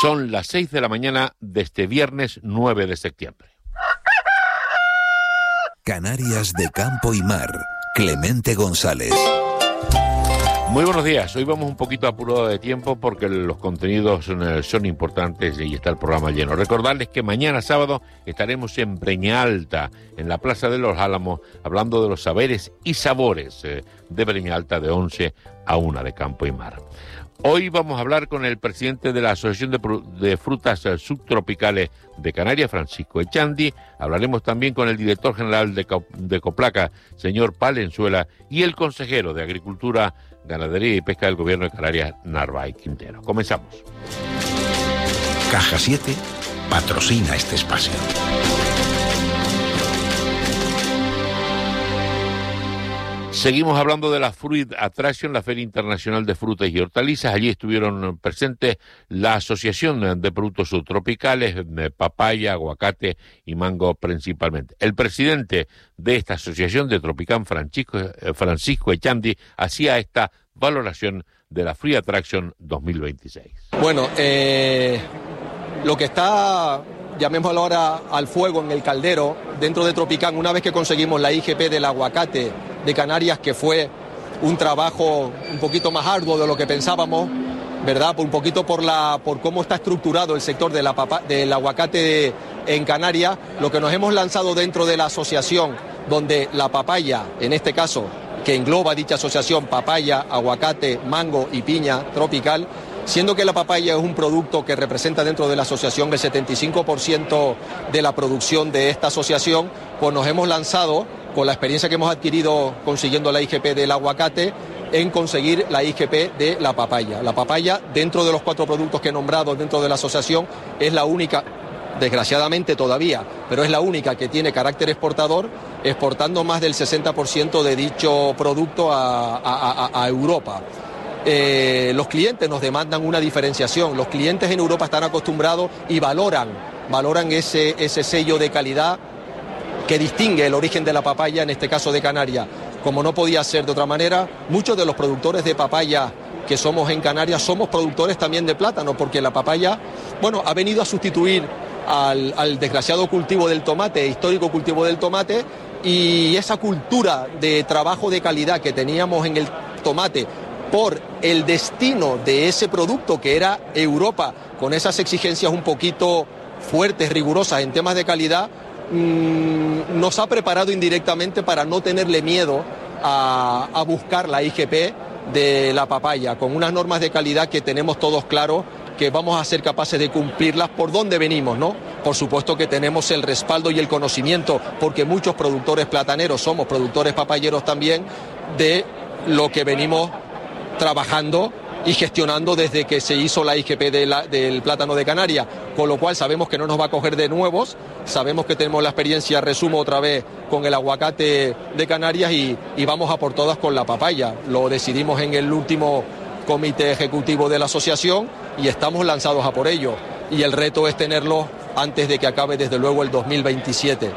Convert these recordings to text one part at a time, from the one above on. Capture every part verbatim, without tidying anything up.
Son las seis de la mañana de este viernes nueve de septiembre. Canarias de campo y mar. Clemente González. Muy buenos días. Hoy vamos un poquito apurado de tiempo porque los contenidos son, son importantes y está el programa lleno. Recordarles que mañana sábado estaremos en Breña Alta, en la Plaza de los Álamos, hablando de los saberes y sabores eh, de Breña Alta de once a una de campo y mar. Hoy vamos a hablar con el presidente de la Asociación de, de Frutas Subtropicales de Canarias, Francisco Echandi. Hablaremos también con el director general de, de Coplaca, señor Palenzuela, y el consejero de Agricultura, Ganadería y Pesca del Gobierno de Canarias, Narváez Quintero. Comenzamos. Caja siete patrocina este espacio. Seguimos hablando de la Fruit Attraction, la Feria Internacional de Frutas y Hortalizas. Allí estuvieron presentes la Asociación de Productos Subtropicales, papaya, aguacate y mango principalmente. El presidente de esta asociación de Tropicán, Francisco, Francisco Echandi, hacía esta valoración de la Fruit Attraction dos mil veintiséis. Bueno, eh, lo que está, llamémoslo ahora, al fuego en el caldero dentro de Tropicán, una vez que conseguimos la I G P del aguacate de Canarias, que fue un trabajo un poquito más arduo de lo que pensábamos, ¿verdad? Un poquito por la por cómo está estructurado el sector de la papa, del aguacate de, en Canarias, lo que nos hemos lanzado dentro de la asociación, donde la papaya, en este caso, que engloba dicha asociación, papaya, aguacate, mango y piña tropical, siendo que la papaya es un producto que representa dentro de la asociación el setenta y cinco por ciento de la producción de esta asociación, pues nos hemos lanzado, con la experiencia que hemos adquirido consiguiendo la I G P del aguacate, en conseguir la I G P de la papaya. La papaya, dentro de los cuatro productos que he nombrado dentro de la asociación, es la única, desgraciadamente todavía, pero es la única que tiene carácter exportador, exportando más del sesenta por ciento de dicho producto a, a, a, a Europa. Eh, los clientes nos demandan una diferenciación. Los clientes en Europa están acostumbrados y valoran, valoran ese, ese sello de calidad que distingue el origen de la papaya, en este caso de Canarias. Como no podía ser de otra manera, muchos de los productores de papaya que somos en Canarias somos productores también de plátano, porque la papaya, bueno, ha venido a sustituir al, al desgraciado cultivo del tomate, histórico cultivo del tomate, y esa cultura de trabajo de calidad que teníamos en el tomate por el destino de ese producto que era Europa, con esas exigencias un poquito fuertes, rigurosas en temas de calidad, mmm, nos ha preparado indirectamente para no tenerle miedo a, a buscar la I G P de la papaya, con unas normas de calidad que tenemos todos claros que vamos a ser capaces de cumplirlas por donde venimos, ¿no? Por supuesto que tenemos el respaldo y el conocimiento, porque muchos productores plataneros somos productores papayeros también, de lo que venimos trabajando y gestionando desde que se hizo la I G P de la, del plátano de Canarias, con lo cual sabemos que no nos va a coger de nuevos, sabemos que tenemos la experiencia, resumo otra vez, con el aguacate de Canarias y, y vamos a por todas con la papaya. Lo decidimos en el último comité ejecutivo de la asociación y estamos lanzados a por ello. Y el reto es tenerlo antes de que acabe, desde luego, el dos mil veintisiete.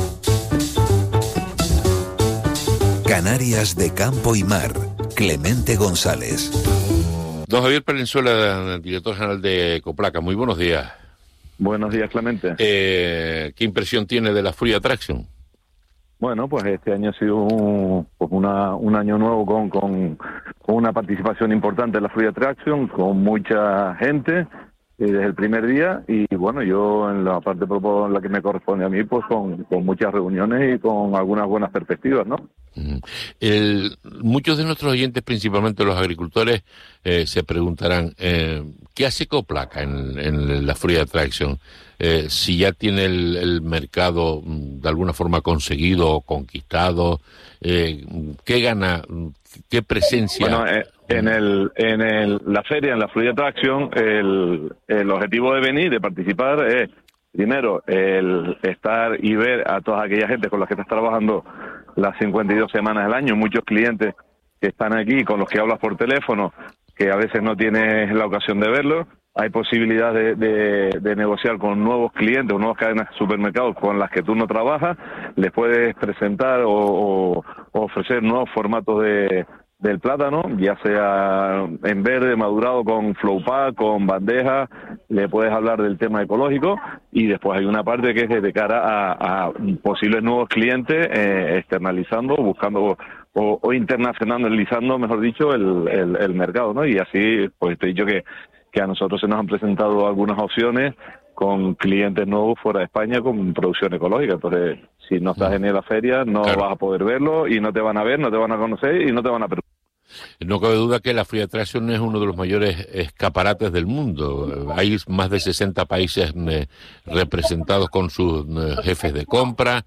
Canarias de campo y mar. Clemente González. Don Javier Palenzuela, director general de Coplaca, muy buenos días. Buenos días, Clemente. Eh, ¿Qué impresión tiene de la Fruit Attraction? Bueno, pues este año ha sido un, pues una, un año nuevo con, con, con una participación importante en la Fruit Attraction, con mucha gente eh, desde el primer día, y bueno, yo en la parte en la que me corresponde a mí, pues con, con muchas reuniones y con algunas buenas perspectivas, ¿no? El, muchos de nuestros oyentes, principalmente los agricultores, eh, se preguntarán eh, ¿qué hace Coplaca en, en la Fruit Attraction? Eh, si ya tiene el, el mercado de alguna forma conseguido o conquistado, eh, ¿qué gana? ¿Qué presencia? Bueno, eh, en el en el, la feria, en la Fruit Attraction, el, el objetivo de venir, de participar, es primero el estar y ver a toda aquella gente con la que estás trabajando las cincuenta y dos semanas del año, muchos clientes que están aquí, con los que hablas por teléfono, que a veces no tienes la ocasión de verlos. Hay posibilidad de, de, de negociar con nuevos clientes o nuevas cadenas de supermercados con las que tú no trabajas. Les puedes presentar o, o, o ofrecer nuevos formatos de, del plátano, ya sea en verde, madurado con flow pack, con bandeja, le puedes hablar del tema ecológico, y después hay una parte que es de cara a, a posibles nuevos clientes, eh, externalizando, buscando o, o internacionalizando, mejor dicho, el, el, el mercado, ¿no? Y así, pues te he dicho que, que a nosotros se nos han presentado algunas opciones con clientes nuevos fuera de España con producción ecológica. Entonces, si no estás en la feria, no claro. vas a poder verlo, y no te van a ver, no te van a conocer y no te van a preguntar. No cabe duda que la Fruit Attraction es uno de los mayores escaparates del mundo. Hay más de sesenta países eh, representados con sus eh, jefes de compra.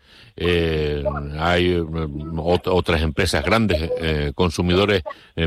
Eh, hay eh, ot otras empresas grandes, eh, consumidores eh,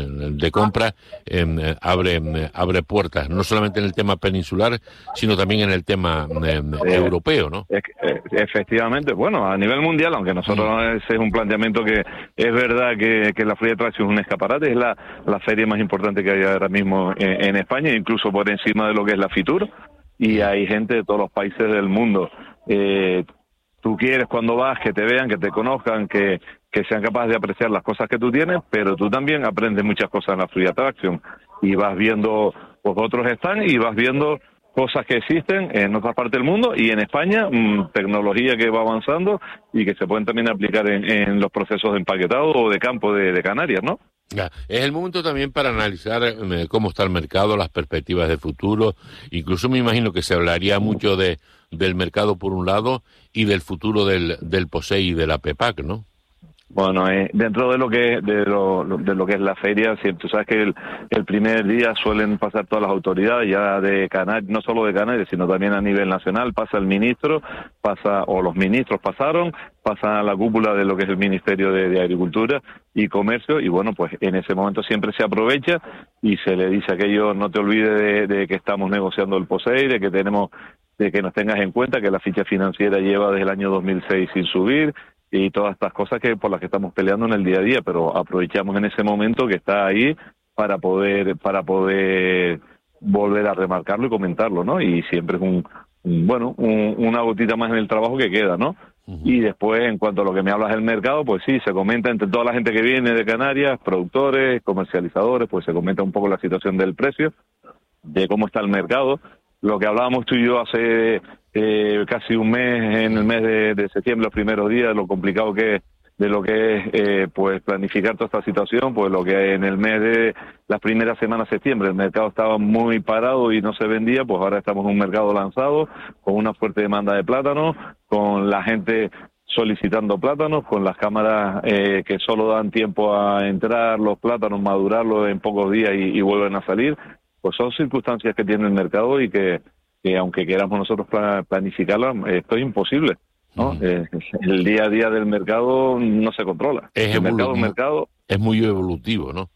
de compra. Eh, abre, eh, abre puertas, no solamente en el tema peninsular, sino también en el tema eh, eh, europeo, ¿no? Es, eh, efectivamente, bueno, a nivel mundial, aunque nosotros mm. ese es un planteamiento que es verdad que, que la Fruit Attraction es un escaparate, es la, la feria más importante que hay ahora mismo en, en España, incluso por encima de lo que es la Fitur, y hay gente de todos los países del mundo. Eh, tú quieres, cuando vas, que te vean, que te conozcan, que, que sean capaces de apreciar las cosas que tú tienes, pero tú también aprendes muchas cosas en la Fruit Attraction, y vas viendo, pues otros están, y vas viendo cosas que existen en otras partes del mundo y en España, mmm, tecnología que va avanzando y que se pueden también aplicar en, en los procesos de empaquetado o de campo de, de Canarias, ¿no? Ya, es el momento también para analizar eh, cómo está el mercado, las perspectivas de futuro. Incluso me imagino que se hablaría mucho de del mercado por un lado y del futuro del del POSEI y de la PEPAC, ¿no? Bueno, eh, dentro de lo que de lo, de lo que es la feria, si, tú sabes que el, el primer día suelen pasar todas las autoridades ya de Canarias, no solo de Canarias, sino también a nivel nacional. Pasa el ministro, pasa o los ministros pasaron, pasa a la cúpula de lo que es el Ministerio de, de Agricultura y Comercio, y bueno, pues en ese momento siempre se aprovecha y se le dice a aquello: no te olvides de, de que estamos negociando el POSEI, de que tenemos, de que nos tengas en cuenta que la ficha financiera lleva desde el año dos mil seis sin subir, y todas estas cosas que por las que estamos peleando en el día a día, pero aprovechamos en ese momento que está ahí para poder para poder volver a remarcarlo y comentarlo, ¿no? Y siempre es un, un bueno, un, una gotita más en el trabajo que queda, ¿no? Uh-huh. Y después, en cuanto a lo que me hablas del mercado, pues sí, se comenta entre toda la gente que viene de Canarias, productores, comercializadores, pues se comenta un poco la situación del precio, de cómo está el mercado. Lo que hablábamos tú y yo hace eh, casi un mes, en el mes de, de septiembre, los primeros días, lo complicado que es, de lo que es eh, pues planificar toda esta situación, pues lo que en el mes de las primeras semanas de septiembre el mercado estaba muy parado y no se vendía, pues ahora estamos en un mercado lanzado, con una fuerte demanda de plátanos, con la gente solicitando plátanos, con las cámaras eh, que solo dan tiempo a entrar los plátanos, madurarlos en pocos días y, y vuelven a salir. Pues son circunstancias que tiene el mercado y que, que aunque queramos nosotros planificarlas, esto es imposible, ¿no? Mm. Eh, el día a día del mercado no se controla. Es el mercado, mercado es muy evolutivo, ¿no?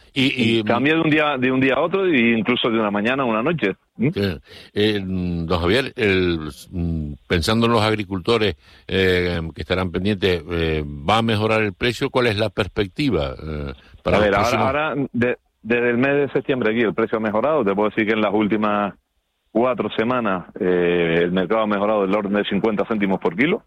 Y, y cambia de un día de un día a otro, e incluso de una mañana a una noche. ¿Mm? Eh, eh, don Javier, el, pensando en los agricultores eh, que estarán pendientes, eh, ¿va a mejorar el precio? ¿Cuál es la perspectiva? Eh, para a ver, ahora, próximos... ahora de, desde el mes de septiembre aquí el precio ha mejorado. Te puedo decir que en las últimas cuatro semanas eh, el mercado ha mejorado del orden de cincuenta céntimos por kilo.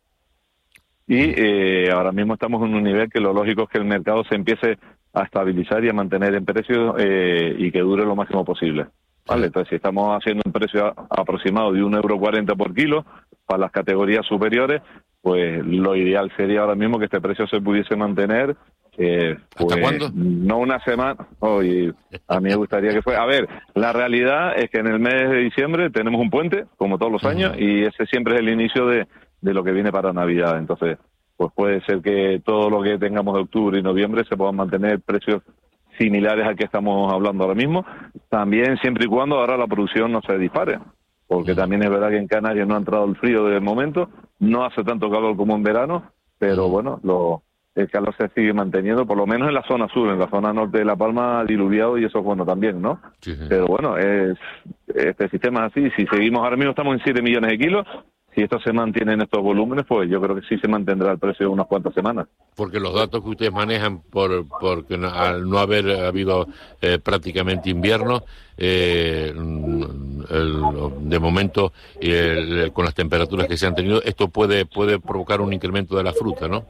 Y eh, ahora mismo estamos en un nivel que lo lógico es que el mercado se empiece a estabilizar y a mantener en precio eh, y que dure lo máximo posible. Vale, entonces si estamos haciendo un precio aproximado de un euro cuarenta por kilo para las categorías superiores, pues lo ideal sería ahora mismo que este precio se pudiese mantener. Eh, pues, ¿Hasta cuándo? No una semana. Oh, y a mí me gustaría que fuera. A ver, la realidad es que en el mes de diciembre tenemos un puente, como todos los años, uh-huh. y ese siempre es el inicio de, de lo que viene para Navidad. Entonces, pues puede ser que todo lo que tengamos de octubre y noviembre se puedan mantener precios similares al que estamos hablando ahora mismo. También siempre y cuando ahora la producción no se dispare, porque uh-huh. también es verdad que en Canarias no ha entrado el frío desde el momento, no hace tanto calor como en verano, pero uh-huh. bueno, lo el calor se sigue manteniendo, por lo menos en la zona sur. En la zona norte de La Palma ha diluviado y eso es bueno también, ¿no? Sí, sí. Pero bueno, es, este sistema es así. Si seguimos, ahora mismo estamos en siete millones de kilos, si esto se mantiene en estos volúmenes, pues yo creo que sí se mantendrá el precio unas cuantas semanas. Porque los datos que ustedes manejan, por porque no, al no haber habido eh, prácticamente invierno, eh, el, de momento, el, con las temperaturas que se han tenido, esto puede puede provocar un incremento de la fruta, ¿no?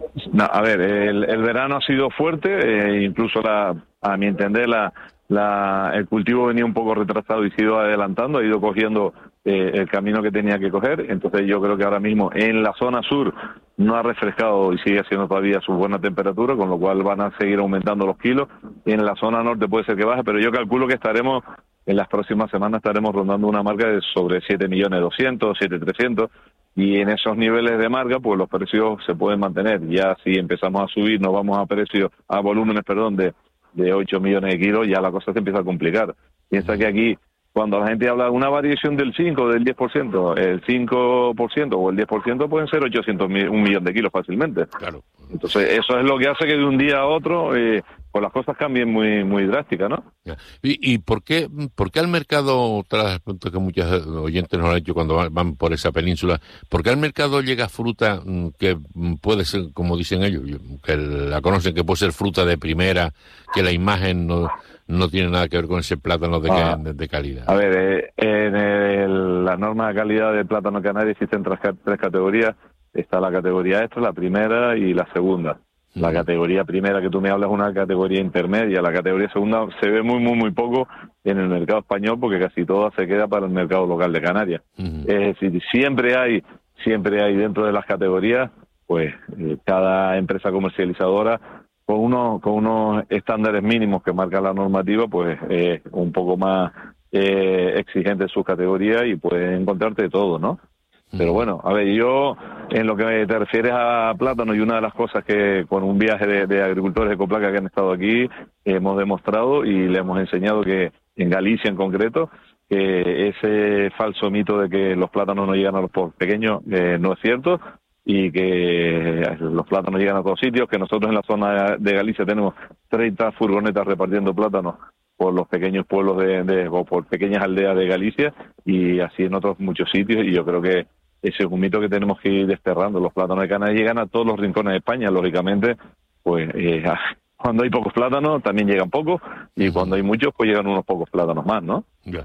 No, a ver, el, el verano ha sido fuerte, eh, incluso la, a mi entender la, la, el cultivo venía un poco retrasado y se ha ido adelantando, ha ido cogiendo eh, el camino que tenía que coger. Entonces yo creo que ahora mismo en la zona sur no ha refrescado y sigue haciendo todavía su buena temperatura, con lo cual van a seguir aumentando los kilos. Y en la zona norte puede ser que baje, pero yo calculo que estaremos, en las próximas semanas estaremos rondando una marca de sobre siete millones doscientos, siete millones trescientos. Y en esos niveles de marca, pues los precios se pueden mantener. Ya si empezamos a subir, nos vamos a precios, a volúmenes, perdón, de, de ocho millones de kilos, ya la cosa se empieza a complicar. Piensa que aquí, cuando la gente habla de una variación del cinco o del diez por ciento, el cinco por ciento o el diez por ciento pueden ser ochocientos mil, un millón de kilos fácilmente. Claro. Entonces, eso es lo que hace que de un día a otro, eh, pues las cosas cambien muy muy drásticas, ¿no? ¿Y, y por qué por qué al mercado, tras las preguntas que muchos oyentes nos han hecho cuando van, van por esa península, por qué al mercado llega fruta que puede ser, como dicen ellos, que la conocen, que puede ser fruta de primera, que la imagen no no tiene nada que ver con ese plátano de, ah, de, de calidad? A ver, eh, en el, la norma de calidad del plátano canario existen tres, tres categorías. Está la categoría extra, la primera y la segunda. La categoría primera que tú me hablas es una categoría intermedia. La categoría segunda se ve muy, muy, muy poco en el mercado español porque casi toda se queda para el mercado local de Canarias. Uh-huh. Es decir, siempre hay, siempre hay dentro de las categorías, pues eh, cada empresa comercializadora con unos, con unos estándares mínimos que marca la normativa, pues eh, un poco más eh, exigente en sus categorías y puedes encontrarte de todo, ¿no? Pero bueno, a ver, yo en lo que te refieres a plátano, y una de las cosas que con un viaje de, de agricultores de Coplaca que han estado aquí hemos demostrado y le hemos enseñado que en Galicia en concreto, que ese falso mito de que los plátanos no llegan a los pequeños eh, no es cierto, y que los plátanos llegan a todos sitios, que nosotros en la zona de Galicia tenemos treinta furgonetas repartiendo plátanos por los pequeños pueblos de, de o por pequeñas aldeas de Galicia, y así en otros muchos sitios, y yo creo que ese es un mito que tenemos que ir desterrando. Los plátanos de Canarias llegan a todos los rincones de España, lógicamente, pues eh, cuando hay pocos plátanos también llegan pocos, y cuando hay muchos pues llegan unos pocos plátanos más, ¿no? Ya.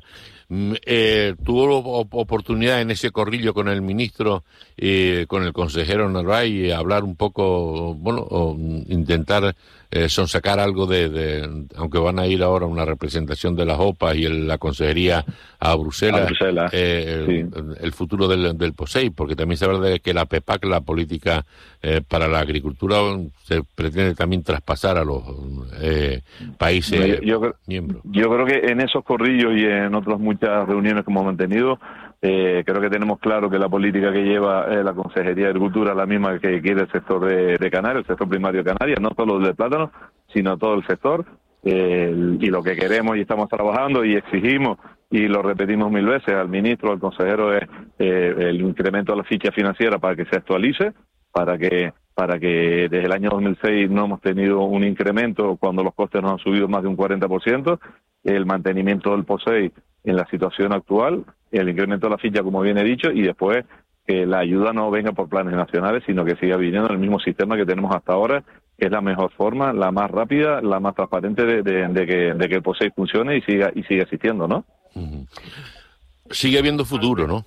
Eh, tuvo oportunidad en ese corrillo con el ministro, eh, con el consejero Narváez, hablar un poco, bueno, o intentar eh, sonsacar algo de, de, aunque van a ir ahora a una representación de las O P A y el, la consejería a Bruselas, a Bruselas eh, sí. el, el futuro del, del POSEI, porque también se habla de que la PEPAC, la política eh, para la agricultura, se pretende también traspasar a los eh, países yo, yo, miembros. Yo creo que en esos corrillos y en otras muchas reuniones que hemos mantenido, eh, creo que tenemos claro que la política que lleva eh, la Consejería de Agricultura es la misma que quiere el sector de, de Canarias, el sector primario de Canarias, no solo el de plátano, sino todo el sector, eh, y lo que queremos y estamos trabajando y exigimos, y lo repetimos mil veces al ministro, al consejero, es eh, el incremento de la ficha financiera para que se actualice, para que para que desde el año dos mil seis no hemos tenido un incremento cuando los costes nos han subido más de un cuarenta por ciento, el mantenimiento del POSEI en la situación actual, el incremento de la ficha, como bien he dicho, y después que la ayuda no venga por planes nacionales, sino que siga viniendo en el mismo sistema que tenemos hasta ahora, que es la mejor forma, la más rápida, la más transparente de, de, de, que, de que el POSEI funcione y siga y siga existiendo, ¿no? Uh-huh. Sigue habiendo futuro, ¿no?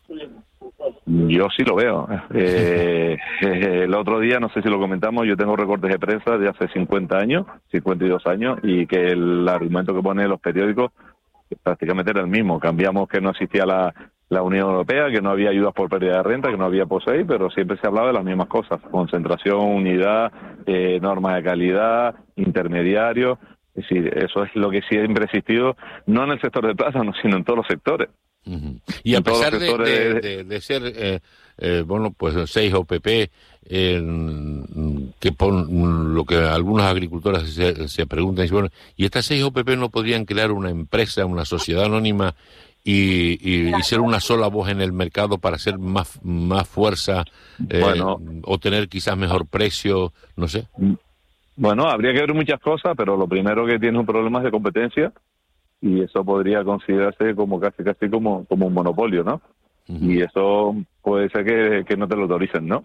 Yo sí lo veo. Eh, eh, el otro día, no sé si lo comentamos, yo tengo recortes de prensa de hace cincuenta años, cincuenta y dos años, y que el argumento que ponen los periódicos prácticamente era el mismo. Cambiamos que no existía la, la Unión Europea, que no había ayudas por pérdida de renta, que no había POSEI, pero siempre se hablaba de las mismas cosas. Concentración, unidad, eh, normas de calidad, intermediarios. Es decir, eso es lo que siempre ha existido, no en el sector de plátano, sino en todos los sectores. Uh-huh. Y a pesar de, de, de, de ser, eh, eh, bueno, pues seis O P P, eh, que pon, lo que algunos agricultores se, se preguntan, y bueno, ¿y estas seis O P P no podrían crear una empresa, una sociedad anónima y, y, y ser una sola voz en el mercado para hacer más, más fuerza, eh, bueno, o tener quizás mejor precio, no sé? Bueno, habría que ver muchas cosas, pero lo primero que tiene un problema es de competencia, y eso podría considerarse como casi casi como, como un monopolio, ¿no? Uh-huh. Y eso puede ser que, que no te lo autoricen, ¿no?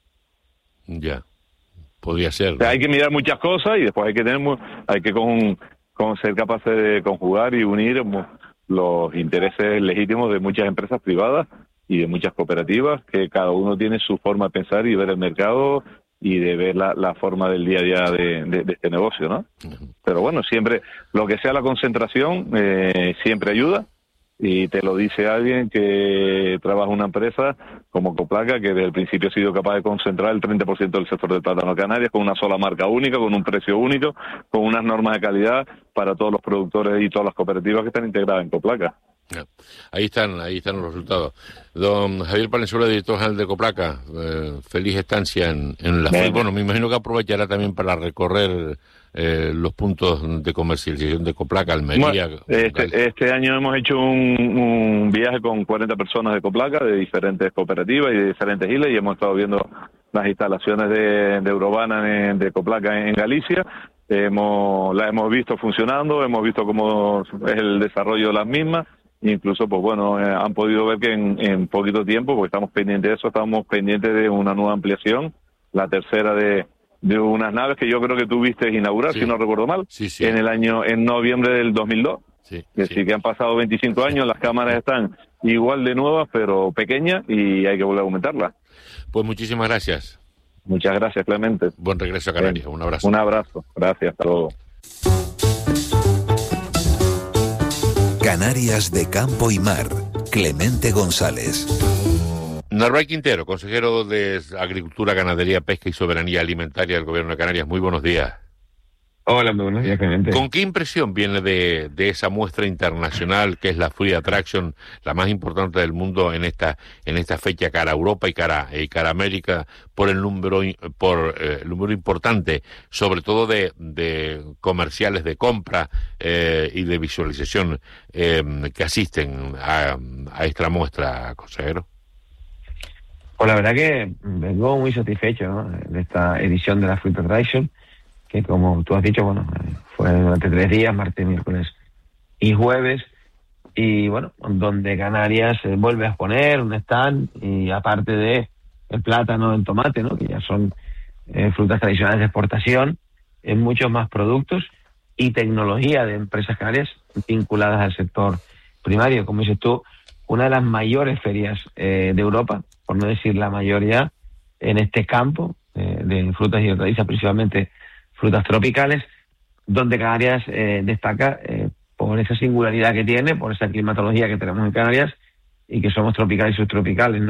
Ya, podría ser, ¿no? O sea, hay que mirar muchas cosas y después hay que tener hay que con, con ser capaces de conjugar y unir los intereses legítimos de muchas empresas privadas y de muchas cooperativas, que cada uno tiene su forma de pensar y ver el mercado y de ver la, la forma del día a día de, de, de este negocio, ¿no? Pero bueno, siempre, lo que sea la concentración, eh, siempre ayuda, y te lo dice alguien que trabaja en una empresa como Coplaca, que desde el principio ha sido capaz de concentrar el treinta por ciento del sector del plátano de Canarias con una sola marca única, con un precio único, con unas normas de calidad para todos los productores y todas las cooperativas que están integradas en Coplaca. Ahí están, ahí están los resultados. Don Javier Palenzuela, director general de Coplaca, eh, feliz estancia en, en la feria. Bueno, me imagino que aprovechará también para recorrer eh, los puntos de comercialización de Coplaca, Almería. Bueno, este, este año hemos hecho un, un viaje con cuarenta personas de Coplaca, de diferentes cooperativas y de diferentes islas, y hemos estado viendo las instalaciones de, de Eurobana en, de Coplaca en, en Galicia. Hemos, las hemos visto funcionando, hemos visto cómo es el desarrollo de las mismas. Incluso, pues bueno, eh, han podido ver que en, en poquito tiempo, porque estamos pendientes de eso, estamos pendientes de una nueva ampliación, la tercera de, de unas naves que yo creo que tú viste inaugurar, sí, si no recuerdo mal, sí, sí, en el año, en noviembre del dos mil dos. Sí, que sí. sí, que han pasado veinticinco años, las cámaras están igual de nuevas, pero pequeñas, y hay que volver a aumentarlas. Pues muchísimas gracias. Muchas gracias, Clemente. Buen regreso a Canarias. Un abrazo. Un abrazo. Gracias. Hasta luego. Canarias de Campo y Mar, Clemente González. Narváez Quintero, consejero de Agricultura, Ganadería, Pesca y Soberanía Alimentaria del Gobierno de Canarias. Muy buenos días. Hola, muy buenos días, Clemente. ¿Con qué impresión viene de, de esa muestra internacional que es la Fruit Attraction, la más importante del mundo en esta en esta fecha cara a Europa y cara y cara a América, por el número por eh, el número importante, sobre todo de, de comerciales de compra eh, y de visualización eh, que asisten a, a esta muestra, consejero? Pues la verdad que vengo muy satisfecho, ¿no?, de esta edición de la Fruit Attraction, que como tú has dicho, bueno, fue durante tres días, martes, miércoles y jueves, y bueno, donde Canarias eh, vuelve a exponer un stand, y aparte de el plátano, el tomate, ¿no?, que ya son eh, frutas tradicionales de exportación, en muchos más productos y tecnología de empresas canarias vinculadas al sector primario. Como dices tú, una de las mayores ferias eh, de Europa, por no decir la mayoría, en este campo eh, de frutas y hortalizas, principalmente frutas tropicales, donde Canarias eh, destaca eh, por esa singularidad que tiene, por esa climatología que tenemos en Canarias, y que somos tropicales y subtropicales, ¿no?